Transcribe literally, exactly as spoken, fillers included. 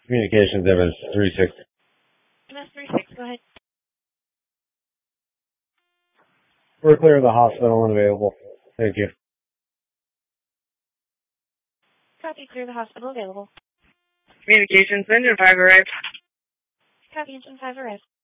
Communications M S three six. M S three six, go ahead. We're clear of the hospital and available. Thank you. Copy, clear the hospital available. Communications Engine five arrived. Copy, Engine five arrived.